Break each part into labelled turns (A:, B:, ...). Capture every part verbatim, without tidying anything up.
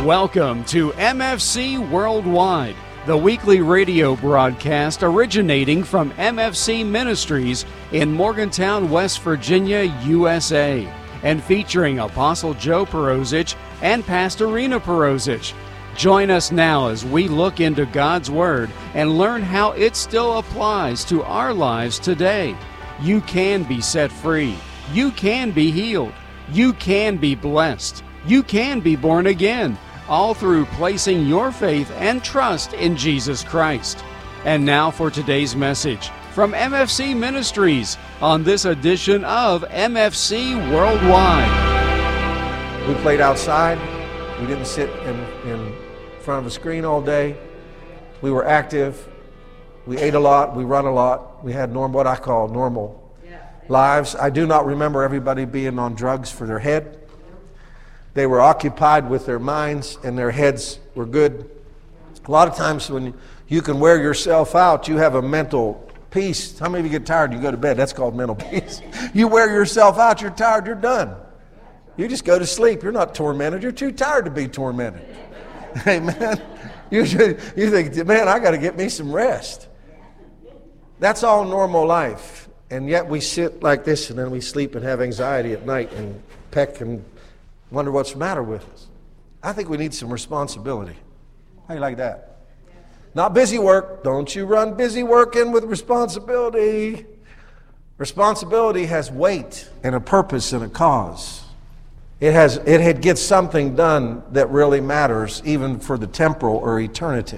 A: Welcome to M F C Worldwide, the weekly radio broadcast originating from M F C Ministries in Morgantown, West Virginia, U S A, and featuring Apostle Joe Perosic and Pastor Rena Perosic. Join us now as we look into God's Word and learn how it still applies to our lives today. You can be set free. You can be healed. You can be blessed. You can be born again, all through placing your faith and trust in Jesus Christ. And now for today's message from M F C Ministries on this edition of M F C Worldwide.
B: We played outside. We didn't sit in, in front of a screen all day. We were active. We ate a lot. We run a lot. We had norm, what I call normal lives. I do not remember everybody being on drugs for their head. They were occupied with their minds, and their heads were good. A lot of times when you can wear yourself out, you have a mental peace. How many of you get tired and you go to bed? That's called mental peace. You wear yourself out, you're tired, you're done. You just go to sleep. You're not tormented. You're too tired to be tormented. Amen. You, should, you think, man, I got to get me some rest. That's all normal life. And yet we sit like this, and then we sleep and have anxiety at night and peck and wonder what's the matter with us. I think we need some responsibility. How do you like that? Not busy work. Don't you run busy work in with responsibility. Responsibility has weight and a purpose and a cause. It has it, it gets something done that really matters, even for the temporal or eternity.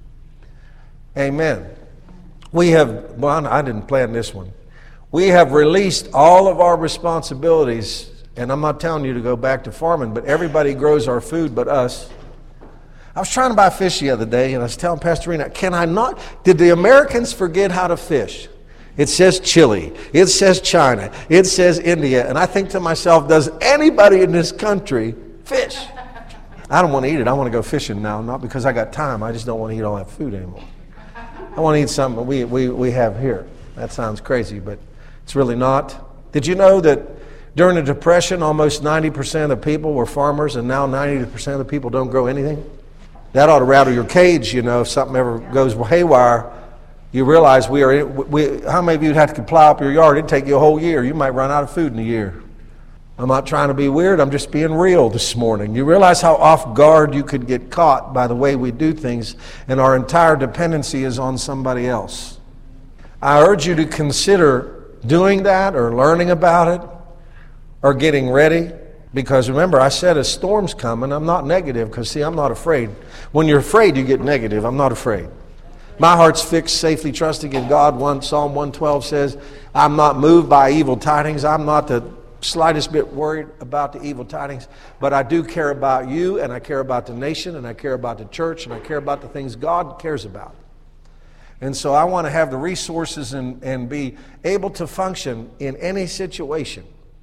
B: Amen. We have, well, I didn't plan this one. We have released all of our responsibilities. And I'm not telling you to go back to farming, but everybody grows our food but us. I was trying to buy fish the other day, and I was telling Pastor Rena, can I not? Did the Americans forget how to fish? It says Chile. It says China. It says India. And I think to myself, does anybody in this country fish? I don't want to eat it. I want to go fishing now, not because I got time. I just don't want to eat all that food anymore. I want to eat something we, we, we have here. That sounds crazy, but it's really not. Did you know that during the Depression, almost ninety percent of the people were farmers, and now ninety percent of the people don't grow anything? That ought to rattle your cage, you know, if something ever goes haywire. You realize we are, we, how many of you would have to plow up your yard? It'd take you a whole year. You might run out of food in a year. I'm not trying to be weird. I'm just being real this morning. You realize how off guard you could get caught by the way we do things, and our entire dependency is on somebody else. I urge you to consider doing that or learning about it, or getting ready, because remember, I said a storm's coming. I'm not negative, because see, I'm not afraid. When you're afraid, you get negative. I'm not afraid. My heart's fixed, safely trusting in God. One Psalm one twelve says, I'm not moved by evil tidings. I'm not the slightest bit worried about the evil tidings, but I do care about you, and I care about the nation, and I care about the church, and I care about the things God cares about. And so I want to have the resources and, and be able to function in any situation.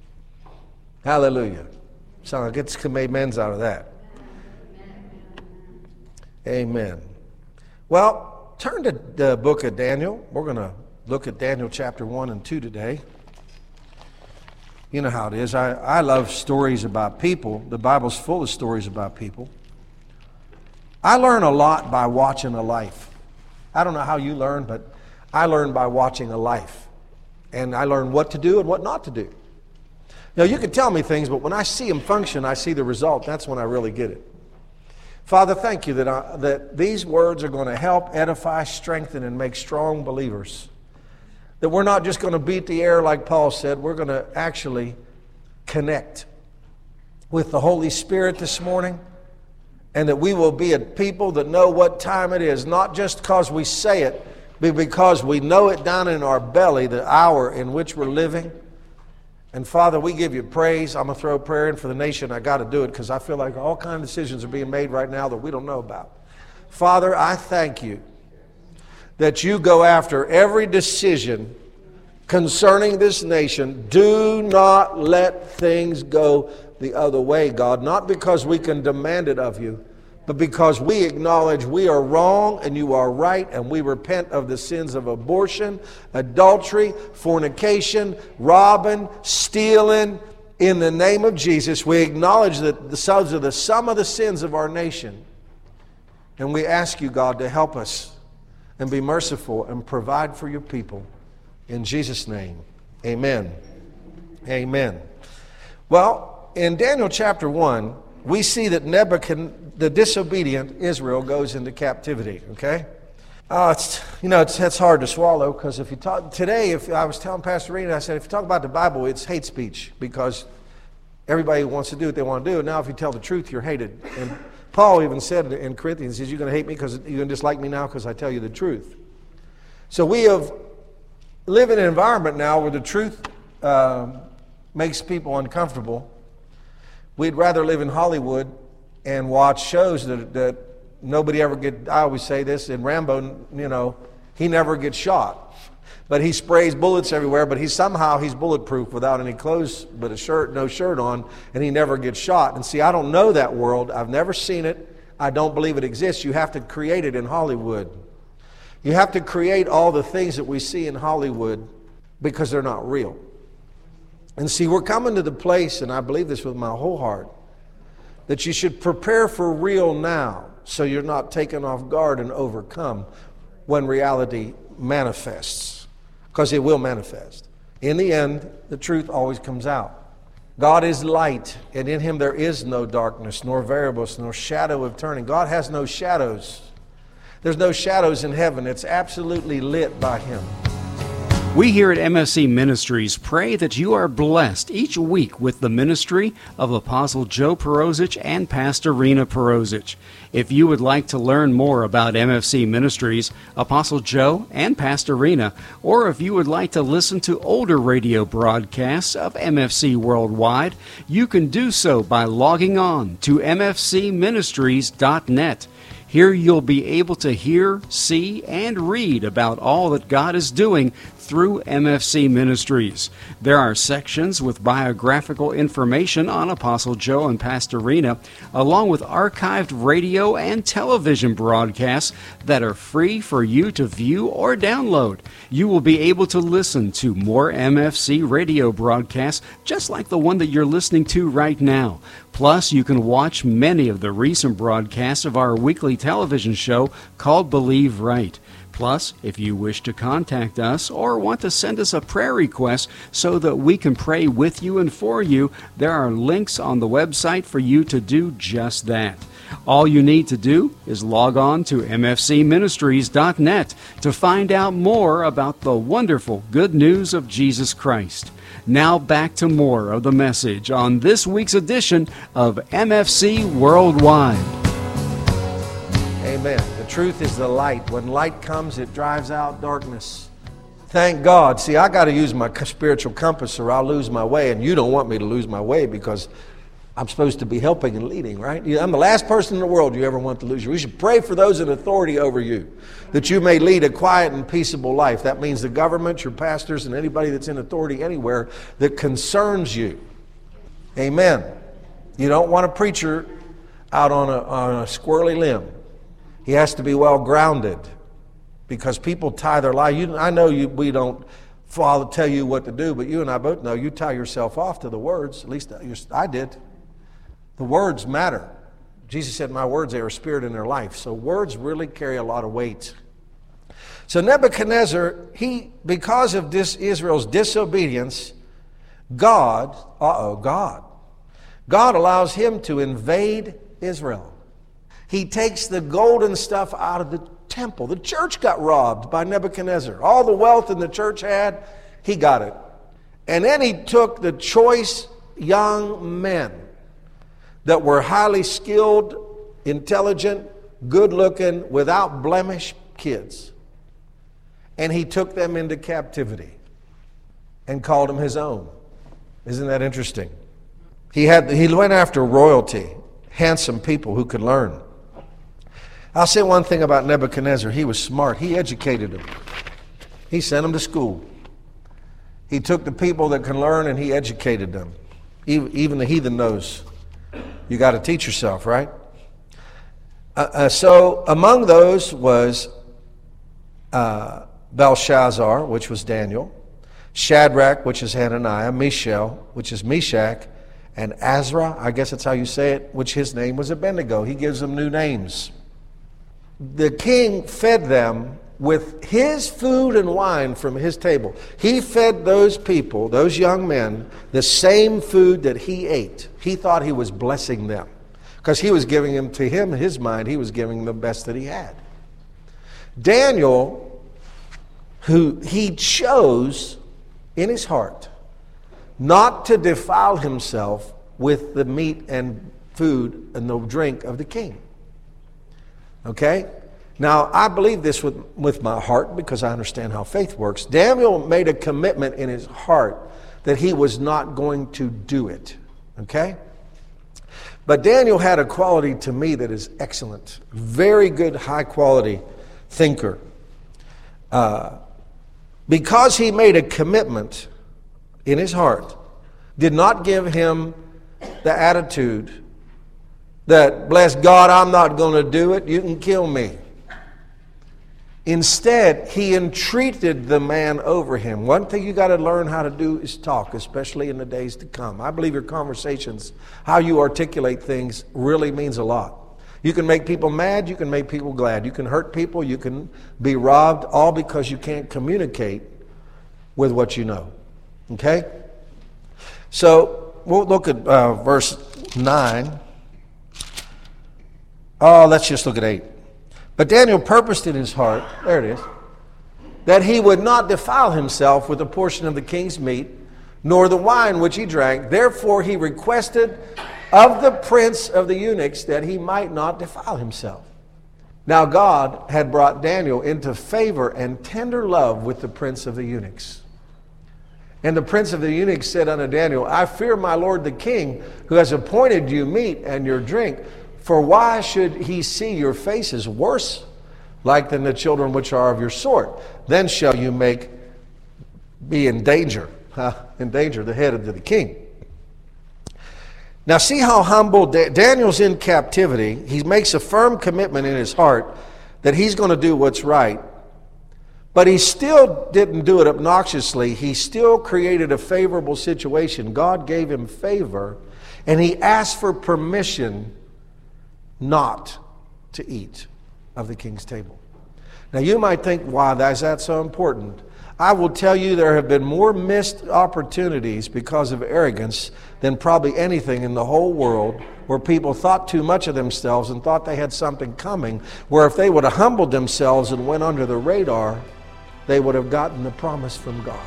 B: Hallelujah. So I'll get some amens out of that. Amen. Well, turn to the book of Daniel. We're going to look at Daniel chapter one and two today. You know how it is. I, I love stories about people. The Bible's full of stories about people. I learn a lot by watching a life. I don't know how you learn, but I learn by watching a life. And I learn what to do and what not to do. Now, you can tell me things, but when I see them function, I see the result. That's when I really get it. Father, thank you that, I, that these words are going to help edify, strengthen, and make strong believers. That we're not just going to beat the air like Paul said. We're going to actually connect with the Holy Spirit this morning. And that we will be a people that know what time it is, not just because we say it, but because we know it down in our belly, the hour in which we're living. And Father, we give you praise. I'm going to throw a prayer in for the nation. I got to do it because I feel like all kinds of decisions are being made right now that we don't know about. Father, I thank you that you go after every decision concerning this nation. Do not let things go the other way, God. Not because we can demand it of you, but because we acknowledge we are wrong and you are right, and we repent of the sins of abortion, adultery, fornication, robbing, stealing, in the name of Jesus, we acknowledge that the sons are the sum of the sins of our nation. And we ask you, God, to help us and be merciful and provide for your people. In Jesus' name, amen. Amen. Well, in Daniel chapter one, we see that Nebuchadnezzar, the disobedient Israel, goes into captivity, okay? Uh, it's, you know, it's, it's hard to swallow, because if you talk, today, if I was telling Pastor Rena, I said, if you talk about the Bible, it's hate speech, because everybody wants to do what they want to do. Now, if you tell the truth, you're hated. And Paul even said in Corinthians, he says, you're going to hate me because you're going to dislike me now because I tell you the truth. So we have live in an environment now where the truth uh, makes people uncomfortable. We'd rather live in Hollywood and watch shows that, that nobody ever get. I always say this, in Rambo, you know, he never gets shot. But he sprays bullets everywhere, but he somehow he's bulletproof without any clothes but a shirt, no shirt on, and he never gets shot. And see, I don't know that world. I've never seen it. I don't believe it exists. You have to create it in Hollywood. You have to create all the things that we see in Hollywood because they're not real. And see, we're coming to the place, and I believe this with my whole heart, that you should prepare for real now so you're not taken off guard and overcome when reality manifests. Because it will manifest. In the end, the truth always comes out. God is light, and in him there is no darkness, nor variableness, nor shadow of turning. God has no shadows. There's no shadows in heaven. It's absolutely lit by him.
A: We here at M F C Ministries pray that you are blessed each week with the ministry of Apostle Joe Perosic and Pastor Rena Perosic. If you would like to learn more about M F C Ministries, Apostle Joe and Pastor Rena, or if you would like to listen to older radio broadcasts of M F C Worldwide, you can do so by logging on to m f c ministries dot net. Here you'll be able to hear, see, and read about all that God is doing through M F C Ministries. There are sections with biographical information on Apostle Joe and Pastor Rena, along with archived radio and television broadcasts that are free for you to view or download. You will be able to listen to more M F C radio broadcasts just like the one that you're listening to right now. Plus, you can watch many of the recent broadcasts of our weekly television show called Believe Right. Plus, if you wish to contact us or want to send us a prayer request so that we can pray with you and for you, there are links on the website for you to do just that. All you need to do is log on to m f c ministries dot net to find out more about the wonderful good news of Jesus Christ. Now back to more of the message on this week's edition of M F C Worldwide.
B: Amen. The truth is the light. When light comes, it drives out darkness. Thank God. See, I got to use my spiritual compass or I'll lose my way, and you don't want me to lose my way because I'm supposed to be helping and leading, right? I'm the last person in the world you ever want to lose you. We should pray for those in authority over you, that you may lead a quiet and peaceable life. That means the government, your pastors, and anybody that's in authority anywhere that concerns you. Amen. You don't want a preacher out on a, on a squirrely limb. He has to be well grounded because people tie their life. You, I know you, we don't follow, tell you what to do, but you and I both know you tie yourself off to the words. At least I did. The words matter. Jesus said, my words, they are spirit in their life. So words really carry a lot of weight. So Nebuchadnezzar, he, because of this Israel's disobedience, God, uh-oh, God, God allows him to invade Israel. He takes the golden stuff out of the temple. The church got robbed by Nebuchadnezzar. All the wealth in the church had, he got it. And then he took the choice young men that were highly skilled, intelligent, good-looking, without blemish kids. And he took them into captivity and called them his own. Isn't that interesting? He had he went after royalty, handsome people who could learn. I'll say one thing about Nebuchadnezzar. He was smart. He educated them. He sent them to school. He took the people that can learn and he educated them. Even the heathen knows you got to teach yourself, right? Uh, uh, so among those was uh, Belshazzar, which was Daniel, Shadrach, which is Hananiah, Mishael, which is Meshach, and Azra, I guess that's how you say it, which his name was Abednego. He gives them new names. The king fed them with his food and wine from his table. He fed those people, those young men, the same food that he ate. He thought he was blessing them because he was giving them, to him, in his mind, he was giving them the best that he had. Daniel, who he chose in his heart not to defile himself with the meat and food and the drink of the king. Okay? Now, I believe this with, with my heart because I understand how faith works. Daniel made a commitment in his heart that he was not going to do it. Okay? But Daniel had a quality to me that is excellent. Very good, high quality thinker. Uh, because he made a commitment in his heart, did not give him the attitude that, bless God, I'm not going to do it, you can kill me. Instead, he entreated the man over him. One thing you got to learn how to do is talk, especially in the days to come. I believe your conversations, how you articulate things, really means a lot. You can make people mad, you can make people glad. You can hurt people, you can be robbed, all because you can't communicate with what you know. Okay? So, we'll look at uh, verse nine. Oh, let's just look at eight. But Daniel purposed in his heart, there it is, that he would not defile himself with a portion of the king's meat, nor the wine which he drank. Therefore he requested of the prince of the eunuchs that he might not defile himself. Now God had brought Daniel into favor and tender love with the prince of the eunuchs. And the prince of the eunuchs said unto Daniel, I fear my lord the king, who has appointed you meat and your drink. For why should he see your faces worse like than the children which are of your sort? Then shall you make be in danger, huh? in danger, the head of the king. Now see how humble da- Daniel's in captivity. He makes a firm commitment in his heart that he's going to do what's right. But he still didn't do it obnoxiously. He still created a favorable situation. God gave him favor, and he asked for permission not to eat of the king's table. Now you might think, why is that so important? I will tell you there have been more missed opportunities because of arrogance than probably anything in the whole world, where people thought too much of themselves and thought they had something coming, where if they would have humbled themselves and went under the radar, they would have gotten the promise from God.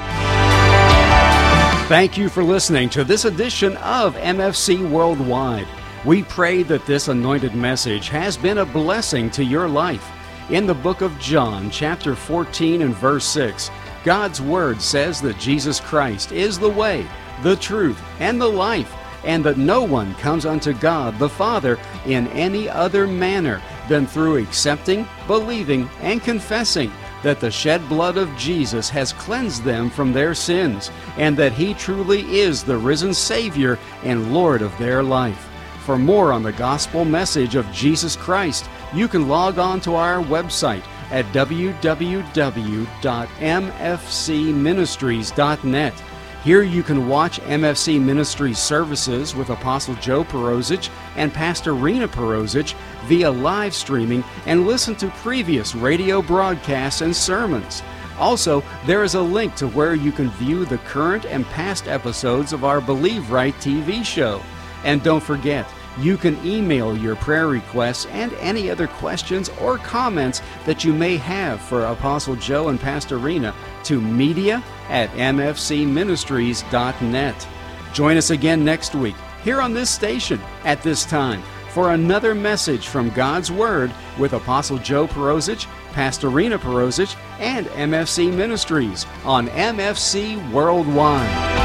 A: Thank you for listening to this edition of M F C Worldwide. We pray that this anointed message has been a blessing to your life. In the book of John, chapter fourteen and verse six, God's Word says that Jesus Christ is the way, the truth, and the life, and that no one comes unto God the Father in any other manner than through accepting, believing, and confessing that the shed blood of Jesus has cleansed them from their sins, and that He truly is the risen Savior and Lord of their life. For more on the gospel message of Jesus Christ, you can log on to our website at w w w dot m f c ministries dot net. Here you can watch M F C Ministries services with Apostle Joe Perosic and Pastor Rena Perosic via live streaming and listen to previous radio broadcasts and sermons. Also, there is a link to where you can view the current and past episodes of our Believe Right T V show. And don't forget, you can email your prayer requests and any other questions or comments that you may have for Apostle Joe and Pastor Rena to media at m f c ministries dot net. Join us again next week here on this station at this time for another message from God's Word with Apostle Joe Perosic, Pastor Rena Perosic, and M F C Ministries on M F C Worldwide.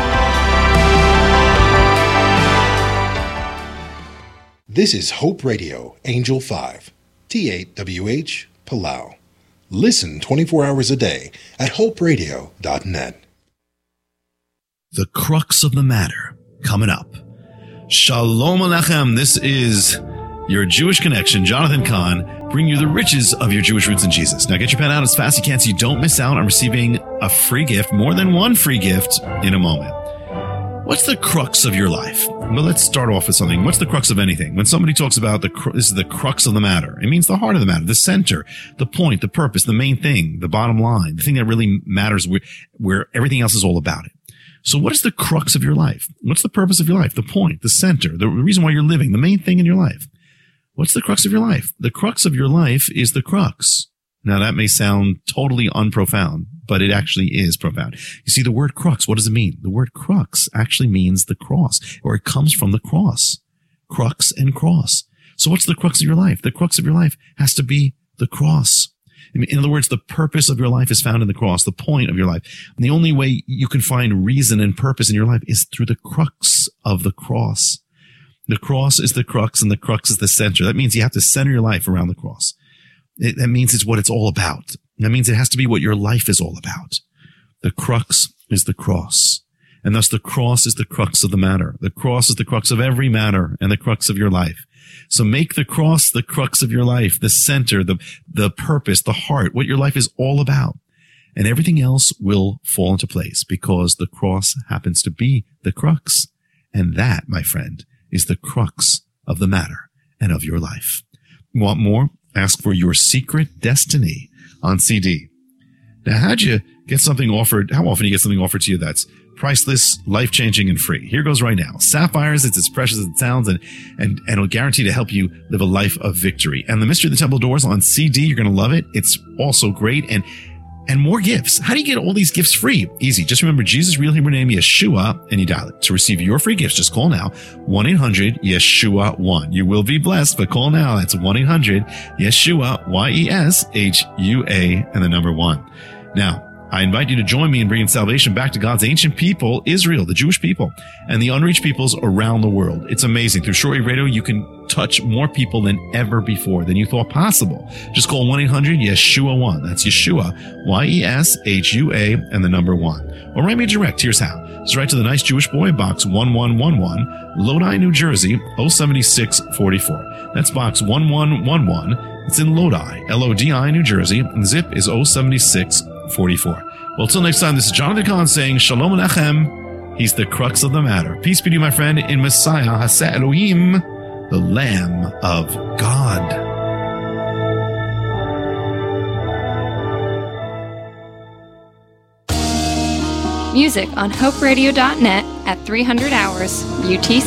C: This is Hope Radio, Angel five, T eight W H, Palau. Listen twenty-four hours a day at hope radio dot net.
D: The crux of the matter coming up. Shalom Alechem. This is your Jewish connection, Jonathan Kahn, bringing you the riches of your Jewish roots in Jesus. Now get your pen out as fast as you can so you don't miss out on receiving a free gift, more than one free gift, in a moment. What's the crux of your life? Well, let's start off with something. What's the crux of anything? When somebody talks about the cru- this is the crux of the matter, it means the heart of the matter, the center, the point, the purpose, the main thing, the bottom line, the thing that really matters, where, where everything else is all about it. So what is the crux of your life? What's the purpose of your life? The point, the center, the reason why you're living, the main thing in your life. What's the crux of your life? The crux of your life is the crux. Now, that may sound totally unprofound, but it actually is profound. You see, the word crux, what does it mean? The word crux actually means the cross, or it comes from the cross. Crux and cross. So what's the crux of your life? The crux of your life has to be the cross. In other words, the purpose of your life is found in the cross, the point of your life. And the only way you can find reason and purpose in your life is through the crux of the cross. The cross is the crux, and the crux is the center. That means you have to center your life around the cross. It, that means it's what it's all about. That means it has to be what your life is all about. The crux is the cross. And thus the cross is the crux of the matter. The cross is the crux of every matter and the crux of your life. So make the cross the crux of your life, the center, the, the purpose, the heart, what your life is all about. And everything else will fall into place because the cross happens to be the crux. And that, my friend, is the crux of the matter and of your life. Want more? Ask for Your Secret Destiny on C D. Now, how'd you get something offered? How often do you get something offered to you that's priceless, life-changing, and free? Here goes right now. Sapphires, it's as precious as it sounds, and, and, and it'll guarantee to help you live a life of victory. And The Mystery of the Temple Doors on C D, you're going to love it. It's also great. And And more gifts. How do you get all these gifts free? Easy. Just remember Jesus' real Hebrew name, Yeshua, and you dial it. To receive your free gifts, just call now, one eight hundred Yeshua one. You will be blessed, but call now. That's one eight hundred Yeshua, Y E S H U A, and the number one. Now, I invite you to join me in bringing salvation back to God's ancient people, Israel, the Jewish people, and the unreached peoples around the world. It's amazing. Through Shortwave Radio, you can touch more people than ever before, than you thought possible. Just call one eight hundred Yeshua one. That's Yeshua, Y E S H U A, and the number one. Or write me direct. Here's how. Just write to the Nice Jewish Boy, Box one one one one, Lodi, New Jersey, oh seven six four four. That's Box one one one one. It's in Lodi, L O D I, New Jersey, and zip is oh seven six four four. Well, till next time, this is Jonathan Kahn saying Shalom Aleichem. He's the crux of the matter. Peace be to you, my friend, in Messiah, Haseh Elohim, the Lamb of God.
E: Music on hope radio dot net at three hundred hours U T C.